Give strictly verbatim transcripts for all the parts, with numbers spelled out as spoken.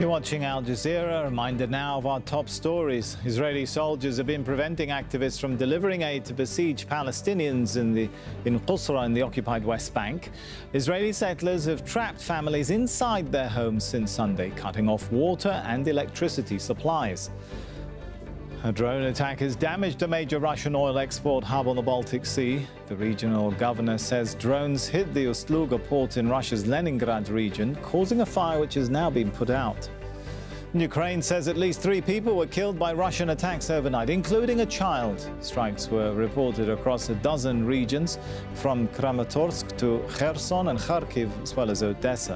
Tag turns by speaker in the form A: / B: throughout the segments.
A: You're watching Al Jazeera. Reminder now of our top stories. Israeli soldiers have been preventing activists from delivering aid to besieged Palestinians in the in Qusra in the occupied West Bank. Israeli settlers have trapped families inside their homes since Sunday, cutting off water and electricity supplies. A drone attack has damaged a major Russian oil export hub on the Baltic Sea. The regional governor says drones hit the Ust-Luga port in Russia's Leningrad region, causing a fire which has now been put out. Ukraine says at least three people were killed by Russian attacks overnight, including a child. Strikes were reported across a dozen regions, from Kramatorsk to Kherson and Kharkiv, as well as Odessa.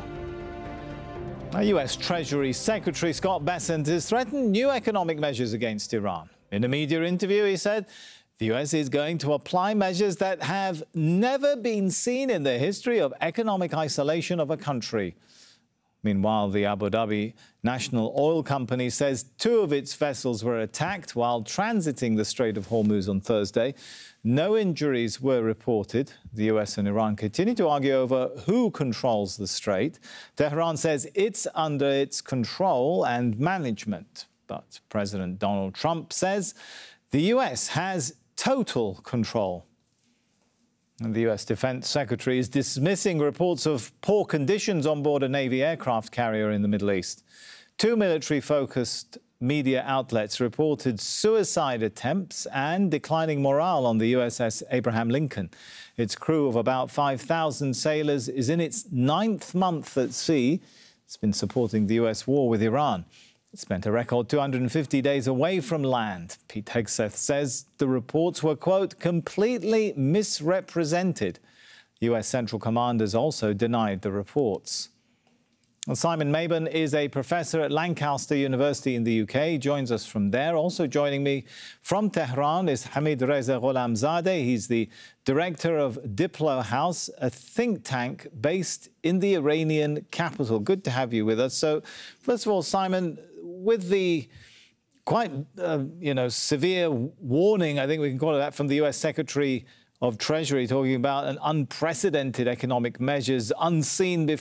A: U S Treasury Secretary Scott Bessent has threatened new economic measures against Iran. In a media interview, he said the U S is going to apply measures that have never been seen in the history of economic isolation of a country. Meanwhile, the Abu Dhabi National Oil Company says two of its vessels were attacked while transiting the Strait of Hormuz on Thursday. No injuries were reported. The U S and Iran continue to argue over who controls the strait. Tehran says it's under its control and management. But President Donald Trump says the U S has total control. And the U S Defense Secretary is dismissing reports of poor conditions on board a Navy aircraft carrier in the Middle East. Two military-focused media outlets reported suicide attempts and declining morale on the U S S Abraham Lincoln. Its crew of about five thousand sailors is in its ninth month at sea. It's been supporting the U S war with Iran. It spent a record two hundred fifty days away from land. Pete Hegseth says the reports were, quote, completely misrepresented. U S Central Commanders also denied the reports. Well, Simon Mabon is a professor at Lancaster University in the U K. He joins us from there. Also joining me from Tehran is Hamid Reza Gholamzadeh. He's the director of Diplo House, a think tank based in the Iranian capital. Good to have you with us. So, first of all, Simon, with the quite, uh, you know, severe warning, I think we can call it that, from the U S Secretary of Treasury, talking about an unprecedented economic measures unseen before.